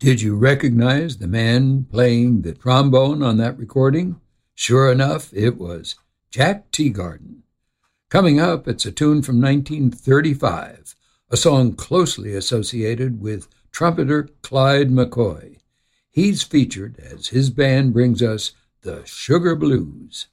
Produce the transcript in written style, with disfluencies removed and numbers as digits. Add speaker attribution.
Speaker 1: Did you recognize the man playing the trombone on that recording? Sure enough, it was Jack Teagarden. Coming up, it's a tune from 1935, a song closely associated with trumpeter Clyde McCoy. He's featured as his band brings us the Sugar Blues.